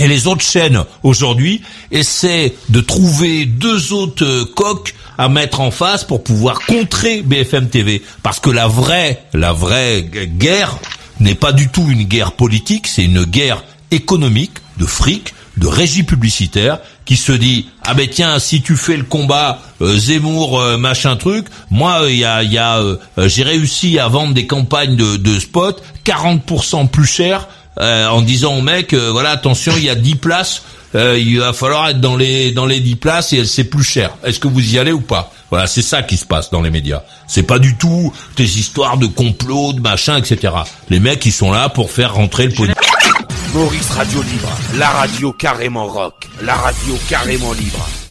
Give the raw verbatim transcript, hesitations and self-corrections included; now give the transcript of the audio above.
Et les autres chaînes, aujourd'hui, essaient de trouver deux autres euh, coqs à mettre en face pour pouvoir contrer B F M T V. Parce que la vraie, la vraie guerre n'est pas du tout une guerre politique, c'est une guerre économique, de fric, de régie publicitaire, qui se dit ah ben tiens, si tu fais le combat euh, Zemmour euh, machin truc, moi il y a il y a euh, j'ai réussi à vendre des campagnes de de spots quarante pour cent plus cher euh, en disant au mec euh, voilà, attention, il y a dix places, euh, il va falloir être dans les dans les dix places et c'est plus cher. Est-ce que vous y allez ou pas? Voilà, c'est ça qui se passe dans les médias. C'est pas du tout des histoires de complot, de machin, et cetera. Les mecs, ils sont là pour faire rentrer le pognon. Maurice Radio Libre, la radio carrément rock, la radio carrément libre.